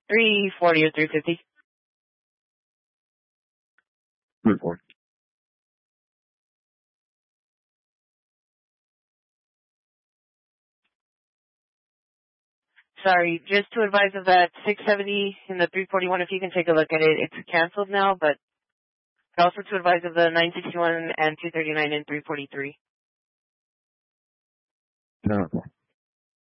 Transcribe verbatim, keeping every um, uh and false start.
three forty or three fifty? three forty. Sorry, just to advise of that six seventy in the three forty-one, if you can take a look at it, it's canceled now, but also to advise of the nine sixty-one and two thirty-nine in three forty-three. No.